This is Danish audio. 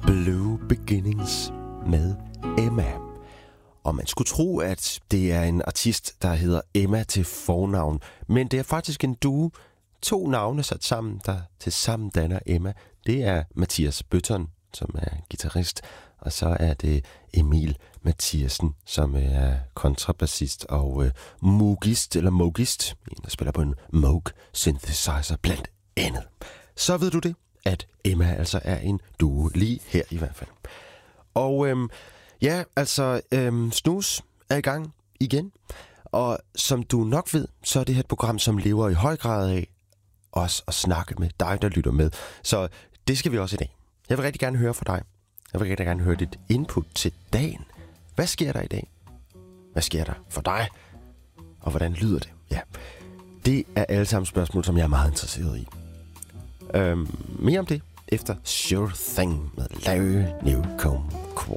Blue Beginnings med Emma. Og man skulle tro, at det er en artist, der hedder Emma til fornavn. Men det er faktisk en duo. 2 navne sat sammen, der tilsammen danner Emma. Det er Mathias Bøtton, som er guitarist. Og så er det Emil Mathiasen, som er kontrabassist og mogist, en der spiller på en Moog synthesizer blandt andet. Så ved du det, at Emma altså er en duo, lige her i hvert fald. Og Snus er i gang igen. Og som du nok ved, så er det her et program, som lever i høj grad af os at snakke med dig, der lytter med. Så det skal vi også i dag. Jeg vil rigtig gerne høre fra dig. Jeg vil rigtig gerne høre dit input til dagen. Hvad sker der i dag? Hvad sker der for dig? Og hvordan lyder det? Ja, det er alle sammen spørgsmål, som jeg er meget interesseret i. Mere om det efter Sure Thing med Larry Newcomb.